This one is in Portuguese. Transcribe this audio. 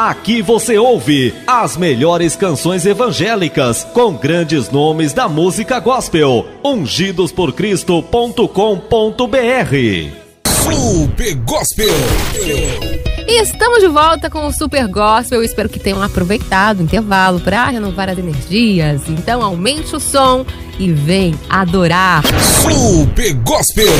Aqui você ouve as melhores canções evangélicas com grandes nomes da música gospel. Ungidosporcristo.com.br. Super Gospel. E estamos de volta com o Super Gospel. Eu espero que tenham aproveitado o intervalo para renovar as energias. Então aumente o som e vem adorar. Super Gospel.